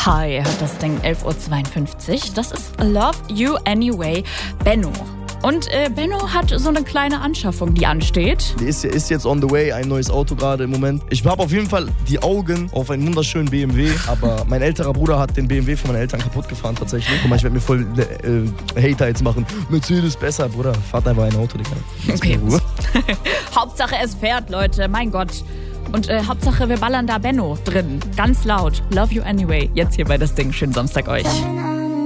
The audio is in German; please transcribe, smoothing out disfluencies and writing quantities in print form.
Hi, hört das Ding 11.52 Uhr. Das ist Love You Anyway, Benno. Und Benno hat so eine kleine Anschaffung, die ansteht. Die ist jetzt on the way, ein neues Auto gerade im Moment. Ich habe auf jeden Fall die Augen auf einen wunderschönen BMW, aber mein älterer Bruder hat den BMW von meinen Eltern kaputt gefahren tatsächlich. Guck mal, ich werde mir voll Hater jetzt machen. Mercedes besser, Bruder. Fahrt einfach ein Auto, Digga. Okay. Hauptsache es fährt, Leute. Mein Gott. Und Hauptsache wir ballern da Benno drin. Ganz laut. Love You Anyway. Jetzt hier bei das Ding. Schönen Samstag euch.